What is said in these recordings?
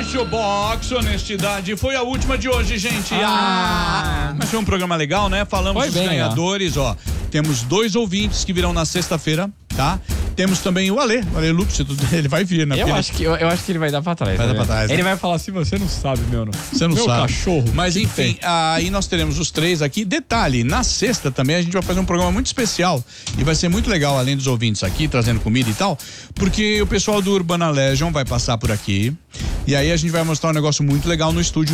Lúcio Box, honestidade, foi a última de hoje, gente. Mas foi um programa legal, né? Falamos dos ganhadores, ó. Temos 2 ouvintes que virão na sexta-feira, tá? Temos também o Ale Lúcio, ele vai vir, né? Eu acho que ele vai dar pra trás. Vai dar pra trás, né? Ele vai falar assim, você não sabe, Você não sabe. Cachorro. Mas enfim, aí nós teremos os 3 aqui. Detalhe, na sexta também a gente vai fazer um programa muito especial e vai ser muito legal, além dos ouvintes aqui, trazendo comida e tal, porque o pessoal do Urbana Legion vai passar por aqui e aí a gente vai mostrar um negócio muito legal no estúdio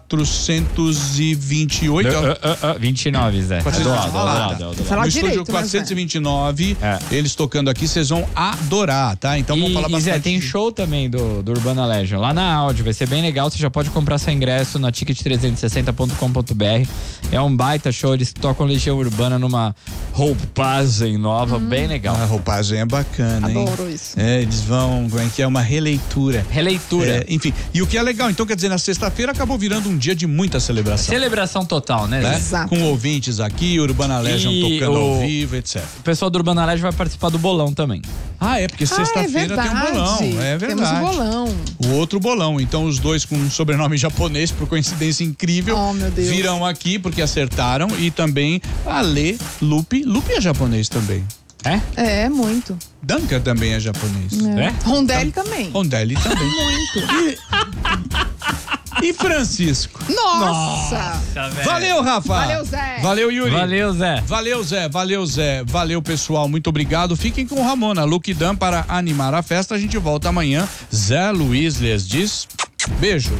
428. 29, Zé. No estúdio 429, eles tocando aqui, vocês vão adorar, tá? Então vamos falar bastante. Zé, tem show também do Urbana Legion, lá na Áudio, vai ser bem legal, você já pode comprar seu ingresso na ticket360.com.br. É um baita show, eles tocam Legião Urbana numa roupagem nova, bem legal. A roupagem é bacana, hein? Adoro isso. Eles vão, como é que é? Uma releitura. Enfim, e o que é legal, então quer dizer, na sexta-feira acabou virando um dia de muita celebração. Celebração total, né? Exato. Com ouvintes aqui, Urbana Legion tocando ao vivo, etc. O pessoal do Urbana Legion vai participar do bolão também. Porque sexta-feira tem um bolão. É verdade. Temos um bolão. O outro bolão. Então os dois com um sobrenome japonês, por coincidência incrível, meu Deus, virão aqui porque acertaram. E também Ale, Lupe é japonês também. É, muito. Duncan também é japonês. Rondelli também. Rondelli também. Muito. E Francisco? Nossa! Valeu, Rafa! Valeu, Zé! Valeu, Yuri! Valeu, Zé! Valeu, Zé! Valeu, pessoal! Muito obrigado. Fiquem com Ramona, Luke Dan para animar a festa. A gente volta amanhã. Zé Luiz lhes diz beijo.